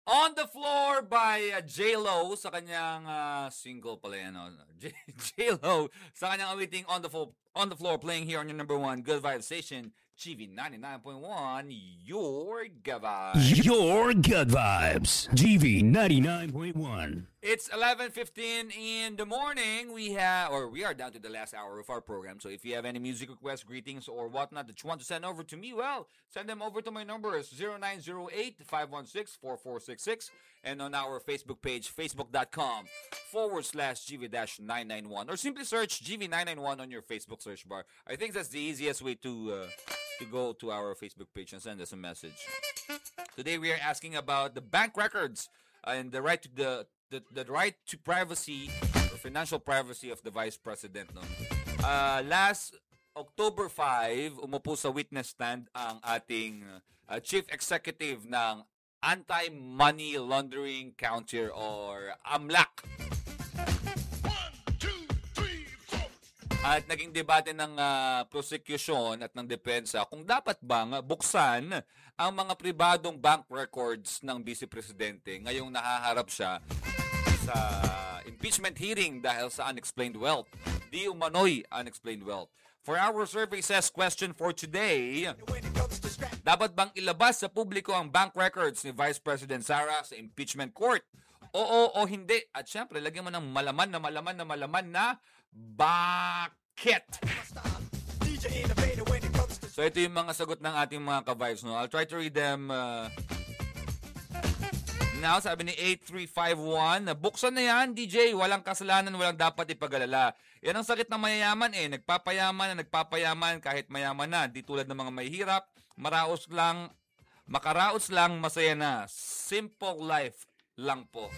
On the Floor by J-Lo sa kanyang single pala yan. J-Lo sa kanyang awiting On the Floor playing here on your number one Good Vibe station, GV 99.1, your Good Vibes. Your Good Vibes, GV 99.1. It's 11:15 in the morning. We are down to the last hour of our program. So if you have any music requests, greetings, or whatnot that you want to send over to me, well, send them over to my numbers 0908-516-4466 and on our Facebook page, facebook.com/GV-991, or simply search GV991 on your Facebook search bar. I think that's the easiest way to go to our Facebook page and send us a message. Today we are asking about the bank records and the right to the right to privacy or financial privacy of the Vice President. No? Last October 5, umupo sa witness stand ang ating Chief Executive ng Anti-Money Laundering Counter or AMLAC. At naging debate ng prosecution at ng depensa kung dapat bang buksan ang mga pribadong bank records ng Vice Presidente ngayong nahaharap siya sa impeachment hearing dahil sa unexplained wealth. Di umano'y unexplained wealth. For our survey says question for today, dapat bang ilabas sa publiko ang bank records ni Vice President Sara sa impeachment court? Oo o hindi. At syempre, lagyan mo ng malaman na bakit? So ito yung mga sagot ng ating mga ka-vibes. No? I'll try to read them now. Sabi ni 8351, buksan na yan, DJ. Walang kasalanan, walang dapat ipag-alala. Yan ang sakit ng mayayaman eh. Nagpapayaman kahit mayaman na. Di tulad ng mga mahihirap. Makaraos lang, masaya na. Simple life lang po.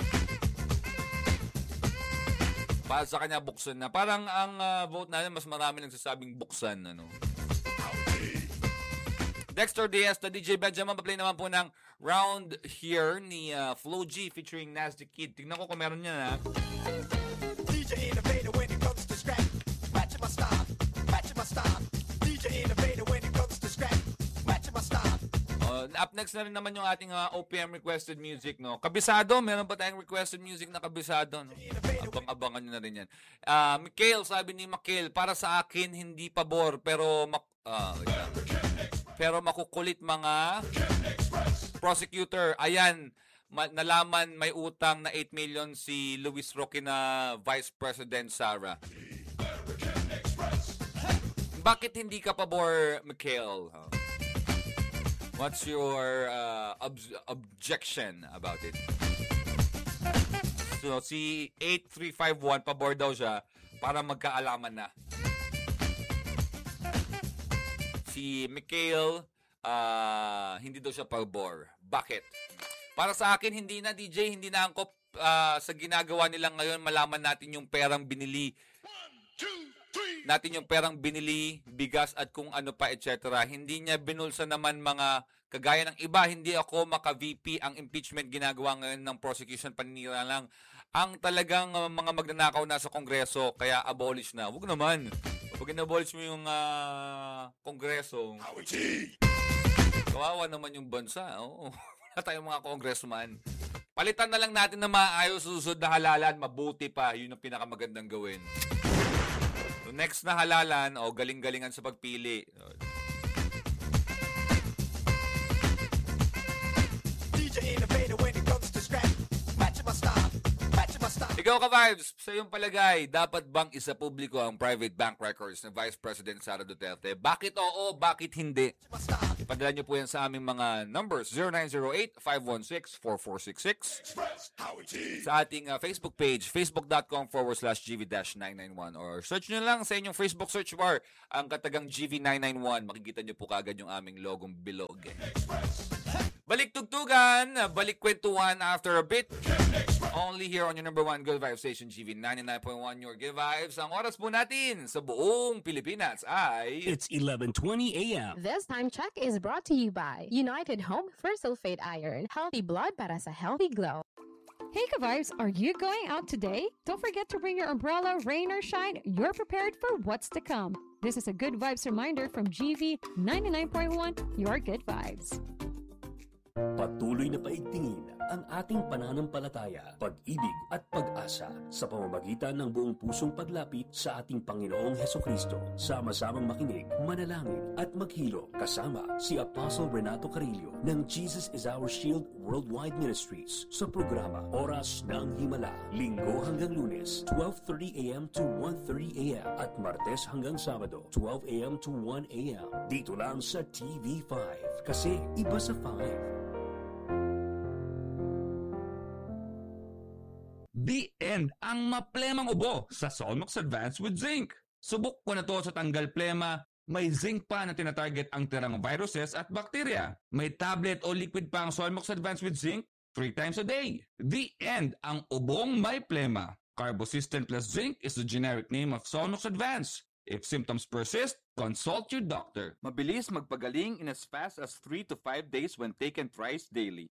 Para sa kanya, buksan na. Parang ang vote natin, mas marami nagsasabing buksan. Ano? Dexter Diaz, the DJ Benjamin, pa-play naman po ng Round Here ni Flo G featuring Nasty Kid. Tignan ko kung meron niya na. DJ Innovator when it comes to scrap. Matching my style. DJ Innovator when it comes to scrap. Matching my style. Up next na rin naman yung ating OPM requested music, no? Kabisado, meron pa tayong requested music na kabisado, no? Abang-abangan nyo na rin yan. Mikhail, sabi ni Mikhail, para sa akin, hindi pabor, pero makukulit mga prosecutor. Ayan, nalaman may utang na 8 million si Luis Roque na Vice President Sara. Bakit hindi ka pabor, Mikhail? What's your objection about it? So, si 8351, pabor daw siya para magkaalaman na. Si Mikhail, hindi daw siya pabor. Bakit? Para sa akin, hindi na, DJ, hindi na angkop sa ginagawa nilang ngayon. Malaman natin yung perang binili. Bigas at kung ano pa, etc. Hindi niya binulsa naman mga kagaya ng iba. Hindi ako maka-VP. Ang impeachment ginagawa ngayon ng prosecution, paninira lang. Ang talagang mga magnanakaw na sa Kongreso, kaya abolish na. Huwag naman. Pag in-abolish mo yung Kongreso, kawawa naman yung bansa. Oo. Wala tayong mga congressman. Palitan na lang natin na maayos, susunod na halalan, mabuti pa. Yun ang pinakamagandang gawin. So next na halalan, galing-galingan sa pagpili. DJ Innovator when it comes to scrap. Match my style. Ikaw ka-vibes, sa iyong palagay, dapat bang isa publiko ang private bank records ng Vice President Sara Duterte? Bakit oo, bakit hindi? Ipadala niyo po yan sa aming mga numbers, 0908-516-4466, sa ating Facebook page, facebook.com/GV-991, or search nyo lang sa inyong Facebook search bar ang katagang GV991. Makikita niyo po kagad yung aming logong bilog. Balik tugtugan, balik kwentuhan after a bit. Only here on your number one Good Vibes station, GV 99.1, your Good Vibes. Ang oras po natin sa buong Pilipinas ay... It's 11:20 a.m. This time check is brought to you by United Home for Sulfate Iron. Healthy blood para sa healthy glow. Hey Ka-Vibes, are you going out today? Don't forget to bring your umbrella, rain or shine. You're prepared for what's to come. This is a Good Vibes reminder from GV 99.1, your Good Vibes. Patuloy na paigtingin ang ating pananampalataya, pag-ibig at pag-asa sa pamamagitan ng buong pusong paglapit sa ating Panginoong Hesukristo. Sama-samang makinig, manalangin at maghilo kasama si Apostle Renato Carillo ng Jesus is Our Shield Worldwide Ministries sa programa Oras ng Himala, Linggo hanggang Lunes, 12:30 a.m. to 1:30 a.m. at Martes hanggang Sabado, 12 a.m. to 1 a.m. Dito lang sa TV5 kasi iba sa 5. The end ang maplemang ubo sa Solmox Advance with Zinc. Subok ko na to sa tanggal plema. May zinc pa na tinatarget ang tirang viruses at bacteria. May tablet o liquid pa ang Solmox Advance with Zinc 3 times a day. The end ang ubong may plema. Carbosystem plus zinc is the generic name of Solmox Advance. If symptoms persist, consult your doctor. Mabilis magpagaling in as fast as 3 to 5 days when taken thrice daily.